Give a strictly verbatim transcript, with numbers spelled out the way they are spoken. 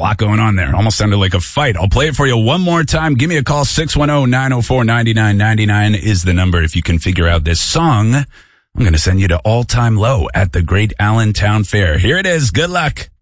lot going on there. Almost sounded like a fight. I'll play it for you one more time. Give me a call. six one zero, nine zero four, nine nine nine nine is the number. If you can figure out this song, I'm going to send you to All Time Low at the Great Allentown Fair. Here it is. Good luck.